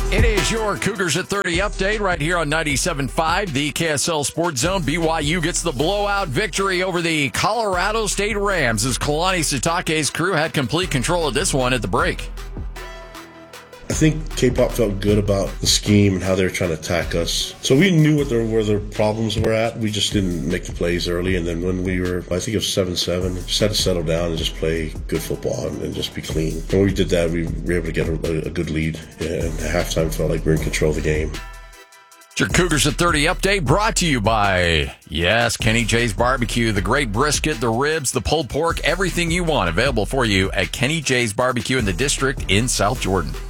It is your Cougars at 30 update right here on 97.5, the KSL Sports Zone. BYU gets the blowout victory over the Colorado State Rams as Kalani Sitake's crew had complete control of this one at the break. I think K-pop felt good about the scheme and how they were trying to attack us. So we knew where their problems were at. We just didn't make the plays early. And then when we were, I think it was 7-7, just had to settle down and just play good football and just be clean. And when we did that, we were able to get a good lead. And at halftime, felt like we were in control of the game. Your Cougars at 30 update brought to you by, yes, Kenny J's Barbecue. The great brisket, the ribs, the pulled pork, everything you want available for you at Kenny J's Barbecue in the district in South Jordan.